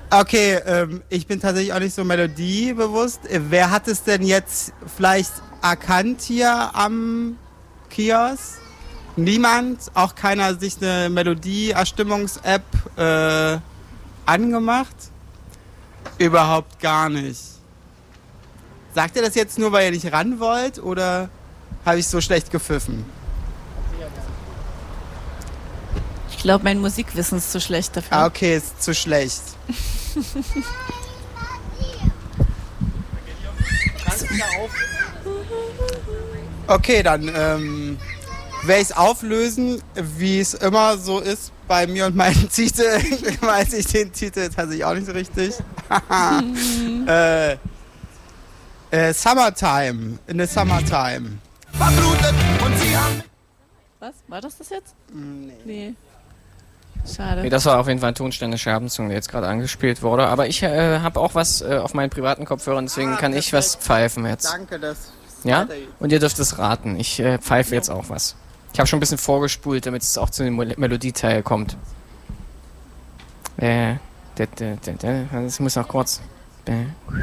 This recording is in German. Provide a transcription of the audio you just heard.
Okay, ich bin tatsächlich auch nicht so melodiebewusst. Wer hat es denn jetzt vielleicht erkannt hier am Kiosk? Niemand? Auch keiner sich eine Melodie-Erstimmungs-App angemacht? Überhaupt gar nicht. Sagt ihr das jetzt nur, weil ihr nicht ran wollt oder habe ich so schlecht gepfiffen? Ich glaube, mein Musikwissen ist zu schlecht dafür. Ah, okay, ist zu schlecht. Okay, dann werde ich es auflösen, wie es immer so ist bei mir und meinen Titel. Weiß ich den Titel tatsächlich auch nicht so richtig. Summertime, in the Summertime. Verblutet und sie haben... Was? War das jetzt? Nee. Schade. Nee, das war auf jeden Fall ein Tonsteine Scherbenzung, der jetzt gerade angespielt wurde. Aber ich habe auch was auf meinen privaten Kopfhörern, deswegen kann ich was pfeifen jetzt. Danke, das... Ja? Und ihr dürft es raten. Ich pfeife jetzt auch was. Ich habe schon ein bisschen vorgespult, damit es auch zu dem Melodieteil kommt. Das muss noch kurz...